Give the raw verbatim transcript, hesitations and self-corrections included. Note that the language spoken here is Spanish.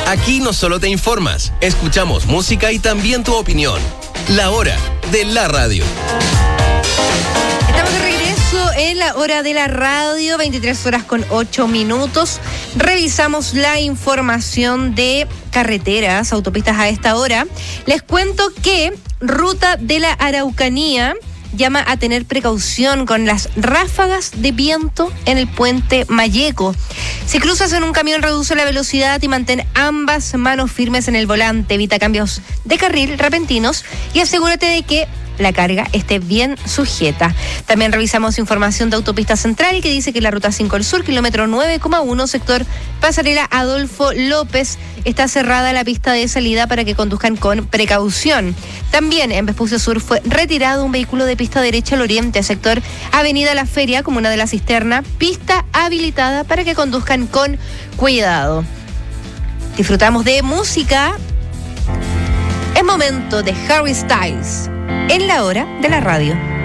Aquí no solo te informas, escuchamos música y también tu opinión. La hora de la radio. Estamos de regreso en la hora de la radio, veintitrés horas con ocho minutos. Revisamos la información de carreteras, autopistas a esta hora. Les cuento que Ruta de la Araucanía llama a tener precaución con las ráfagas de viento en el puente Mayeco. Si cruzas en un camión, reduce la velocidad y mantén ambas manos firmes en el volante. Evita cambios de carril repentinos y asegúrate de que la carga esté bien sujeta. También revisamos información de Autopista Central que dice que la Ruta cinco del Sur, kilómetro nueve coma uno, sector Pasarela Adolfo López, está cerrada la pista de salida para que conduzcan con precaución. También en Vespucio Sur fue retirado un vehículo de pista derecha al oriente, sector Avenida La Feria, comuna de La Cisterna, pista habilitada para que conduzcan con cuidado. Disfrutamos de música. Es momento de Harry Styles en la hora de la radio.